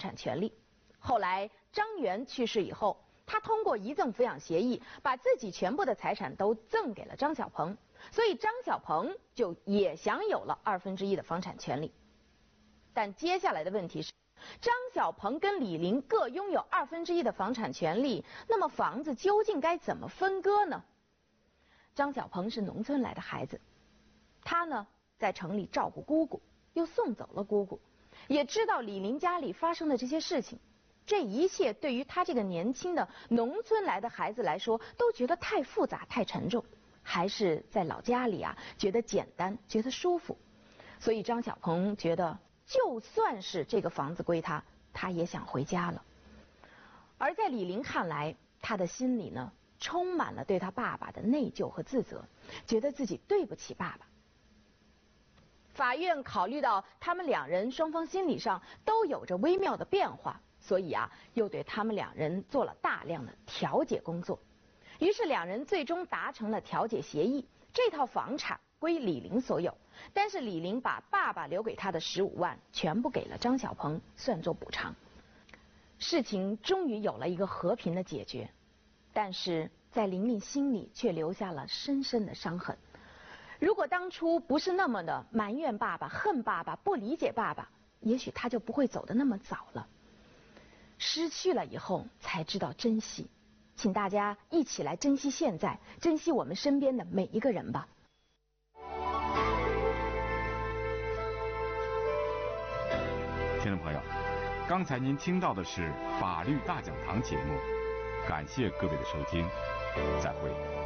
产权利。后来张元去世以后，他通过遗赠抚养协议，把自己全部的财产都赠给了张小鹏，所以张小鹏就也享有了1/2的房产权利。但接下来的问题是，张小鹏跟李玲各拥有1/2的房产权利，那么房子究竟该怎么分割呢？张小鹏是农村来的孩子，他呢在城里照顾姑姑，又送走了姑姑，也知道李玲家里发生的这些事情。这一切对于他这个年轻的农村来的孩子来说，都觉得太复杂、太沉重，还是在老家里啊，觉得简单，觉得舒服。所以张小鹏觉得，就算是这个房子归他，他也想回家了。而在李玲看来，他的心里呢，充满了对他爸爸的内疚和自责，觉得自己对不起爸爸。法院考虑到他们两人双方心理上都有着微妙的变化，所以啊，又对他们两人做了大量的调解工作。于是两人最终达成了调解协议，这套房产归李玲所有，但是李玲把爸爸留给她的15万全部给了张小鹏，算作补偿。事情终于有了一个和平的解决，但是在玲玲心里却留下了深深的伤痕。如果当初不是那么的埋怨爸爸、恨爸爸、不理解爸爸，也许他就不会走得那么早了。失去了以后才知道珍惜，请大家一起来珍惜现在，珍惜我们身边的每一个人吧。 听众朋友，刚才您听到的是法律大讲堂节目，感谢各位的收听，再会。